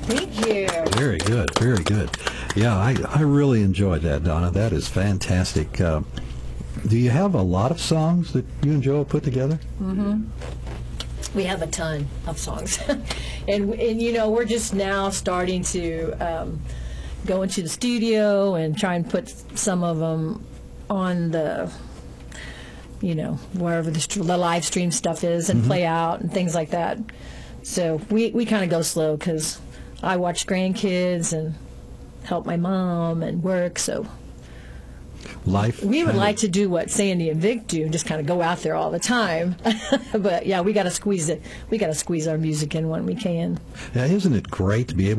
Thank you. Very good, very good. Yeah, I really enjoyed that, Donna. That is fantastic. Do you have a lot of songs that you and Joe put together? We have a ton of songs. and you know, we're just now starting to go into the studio and try and put some of them on the, you know, wherever the live stream stuff is and play out and things like that. So we kind of go slow because I watch grandkids and help my mom and work. So we would like to do what Sandy and Vic do and just kind of go out there all the time. But yeah, we got to squeeze it. We got to squeeze our music in when we can. Yeah, isn't it great to be able